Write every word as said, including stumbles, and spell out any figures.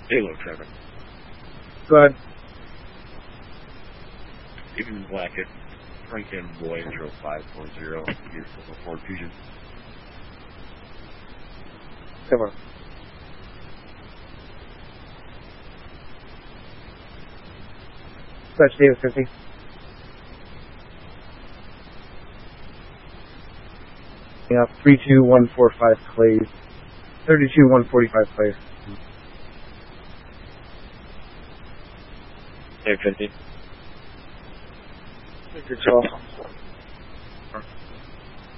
Halo, Trevor. Go ahead. Even Blackett, Franklin Boy, zero five four zero, beautiful Ford Fusion. Come on. Touch Davis fifty. Yeah, three two one four five Clays. thirty-two one forty-five Clays. Dave fifty. Good call.